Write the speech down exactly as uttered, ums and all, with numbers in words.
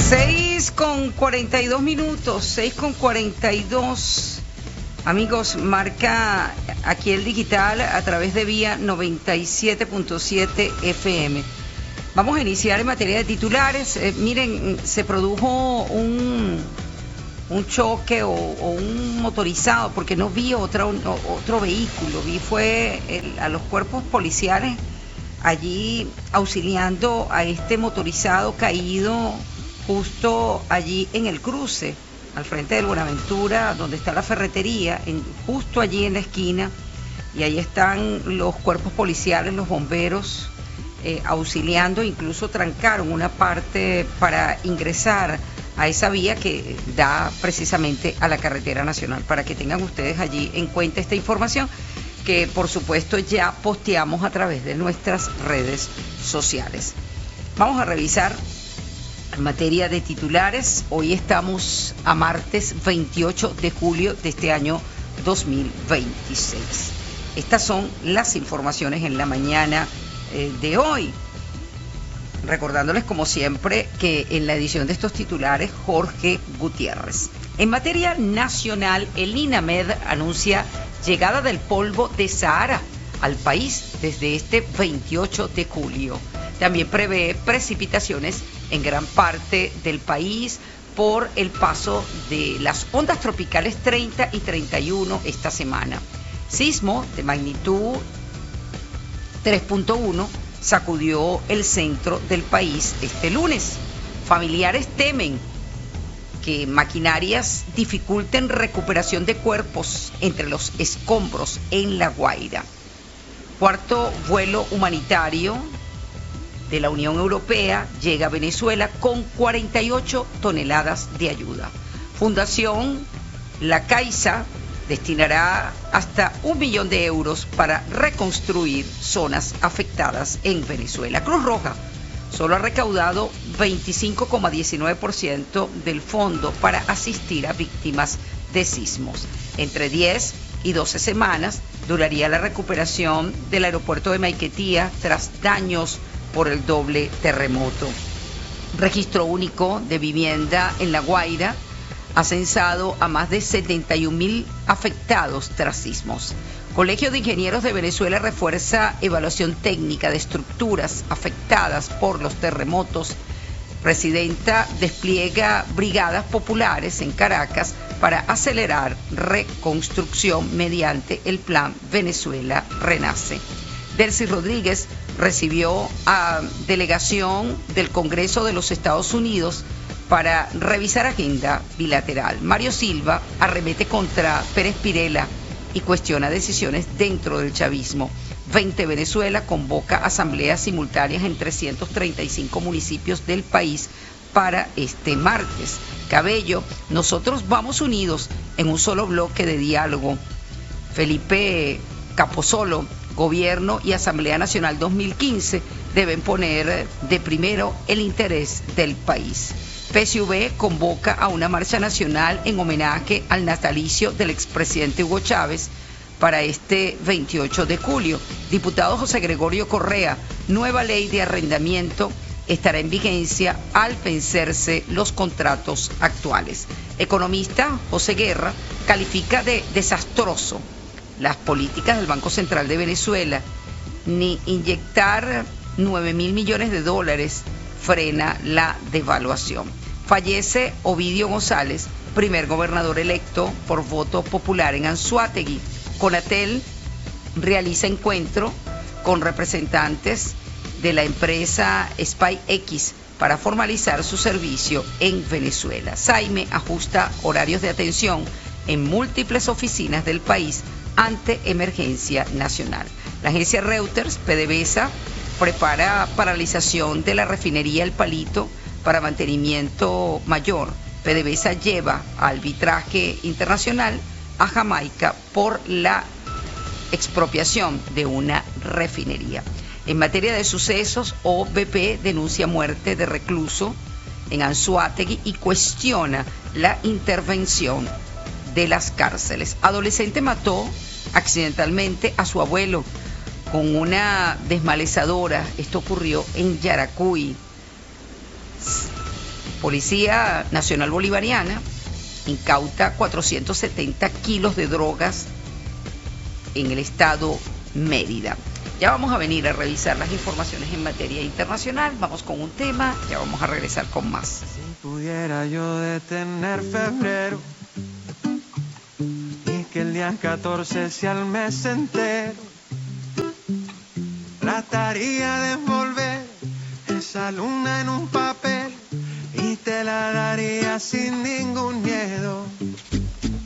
Seis con cuarenta y dos minutos, seis con cuarenta y dos. Amigos, marca aquí el digital a través de Vía noventa y siete punto siete F M. Vamos a iniciar en materia de titulares. Eh, miren, se produjo un, un choque o, o un motorizado, porque no vi otra, un, otro vehículo, vi fue el, a los cuerpos policiales allí auxiliando a este motorizado caído justo allí en el cruce, al frente del Buenaventura, donde está la ferretería, en, justo allí en la esquina, y ahí están los cuerpos policiales, los bomberos, eh, auxiliando, incluso trancaron una parte para ingresar a esa vía que da precisamente a la carretera nacional, para que tengan ustedes allí en cuenta esta información, que por supuesto ya posteamos a través de nuestras redes sociales. Vamos a revisar en materia de titulares. Hoy estamos a martes veintiocho de julio de este año dos mil veintiséis. Estas son las informaciones en la mañana eh, de hoy. Recordándoles como siempre que en la edición de estos titulares, Jorge Gutiérrez. En materia nacional, el INAMED anuncia llegada del polvo de Sahara al país desde este veintiocho de julio. También prevé precipitaciones en gran parte del país por el paso de las ondas tropicales treinta y treinta y uno esta semana. Sismo de magnitud tres punto uno sacudió el centro del país este lunes. Familiares temen que maquinarias dificulten recuperación de cuerpos entre los escombros en La Guaira. Cuarto vuelo humanitario de la Unión Europea llega a Venezuela con cuarenta y ocho toneladas de ayuda. Fundación La Caixa destinará hasta un millón de euros para reconstruir zonas afectadas en Venezuela. Cruz Roja solo ha recaudado veinticinco coma diecinueve por ciento del fondo para asistir a víctimas de sismos. Entre diez y doce semanas duraría la recuperación del aeropuerto de Maiquetía tras daños por el doble terremoto. Registro único de vivienda en La Guaira ha censado a más de setenta y un mil afectados tras sismos. Colegio de Ingenieros de Venezuela refuerza evaluación técnica de estructuras afectadas por los terremotos. Presidenta despliega brigadas populares en Caracas para acelerar reconstrucción mediante el plan Venezuela Renace. Delcy Rodríguez recibió a delegación del Congreso de los Estados Unidos para revisar agenda bilateral. Mario Silva arremete contra Pérez Pirela y cuestiona decisiones dentro del chavismo. veinte Venezuela convoca asambleas simultáneas en trescientos treinta y cinco municipios del país para este martes. Cabello, nosotros vamos unidos en un solo bloque de diálogo. Felipe Capozolo, Gobierno y Asamblea Nacional dos mil quince deben poner de primero el interés del país. P S U V convoca a una marcha nacional en homenaje al natalicio del expresidente Hugo Chávez para este veintiocho de julio. Diputado José Gregorio Correa, nueva ley de arrendamiento estará en vigencia al vencerse los contratos actuales. Economista José Guerra califica de desastroso las políticas del Banco Central de Venezuela. Ni inyectar nueve mil millones de dólares frena la devaluación. Fallece Ovidio González, primer gobernador electo por voto popular en Anzoátegui. Conatel realiza encuentro con representantes de la empresa SpyX para formalizar su servicio en Venezuela. Saime ajusta horarios de atención en múltiples oficinas del país ante emergencia nacional. La agencia Reuters, PDVSA, prepara paralización de la refinería El Palito para mantenimiento mayor. PDVSA lleva a arbitraje internacional a Jamaica por la expropiación de una refinería. En materia de sucesos, O B P denuncia muerte de recluso en Anzoátegui y cuestiona la intervención de las cárceles. Adolescente mató accidentalmente a su abuelo con una desmalezadora. Esto ocurrió en Yaracuy. Policía Nacional Bolivariana incauta cuatrocientos setenta kilos de drogas en el estado Mérida. Ya vamos a venir a revisar las informaciones en materia internacional. Vamos con un tema, ya vamos a regresar con más. Si pudiera yo detener febrero y que el día catorce sea el mes entero, trataría de envolver esa luna en un papel y te la daría sin ningún miedo.